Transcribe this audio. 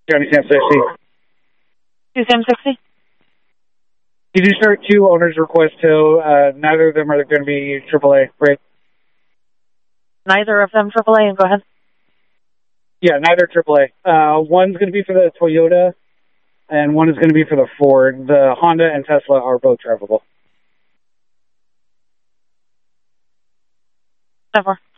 Johnny Sam 60. 2 Sam 60. You do start 2 owners request tow. Neither of them are going to be AAA, right? Neither of them AAA, and go ahead. Yeah, neither AAA. One's going to be for the Toyota, and one is going to be for the Ford. The Honda and Tesla are both drivable. 10-4.